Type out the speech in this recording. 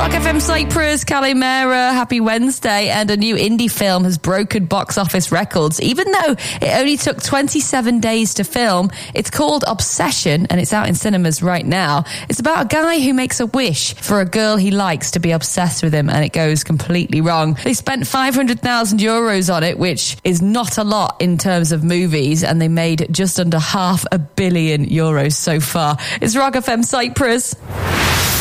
Rock FM Cyprus, Calimera, happy Wednesday. And a new indie film has broken box office records, even though it only took 27 days to film. It's called Obsession, and it's out in cinemas right now. It's about a guy who makes a wish for a girl he likes to be obsessed with him, and it goes completely wrong. They spent 500,000 euros on it, which is not a lot in terms of movies, and they made just under €500 million so far. It's Rock FM Cyprus.